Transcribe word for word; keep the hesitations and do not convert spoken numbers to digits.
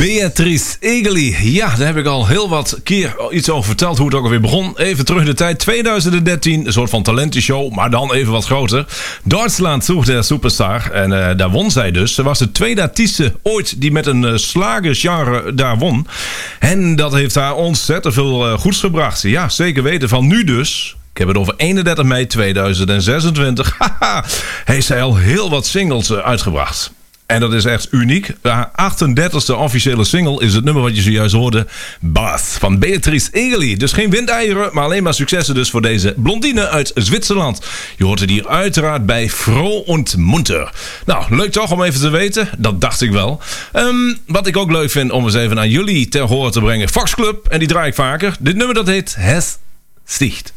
Beatrice Egeli. Ja, daar heb ik al heel wat keer iets over verteld hoe het ook alweer begon. Even terug in de tijd, twintig dertien, een soort van talentenshow, maar dan even wat groter. Duitsland zoekt de superstar en uh, daar won zij dus. Ze was de tweede artieste ooit die met een uh, slagergenre daar won. En dat heeft haar ontzettend veel uh, goeds gebracht. Ja, zeker weten. Van nu dus... Ik heb het over eenendertig mei tweeduizend zesentwintig. Haha, heeft zij al heel wat singles uh, uitgebracht. En dat is echt uniek. Haar achtendertigste officiële single is het nummer wat je zojuist hoorde. Bath van Beatrice Egeli. Dus geen windeieren, maar alleen maar successen dus voor deze blondine uit Zwitserland. Je hoort het hier uiteraard bij Froh und Munter. Nou, leuk toch om even te weten. Dat dacht ik wel. Um, wat ik ook leuk vind om eens even aan jullie ter horen te brengen. Fox Club, en die draai ik vaker. Dit nummer dat heet Het Sticht.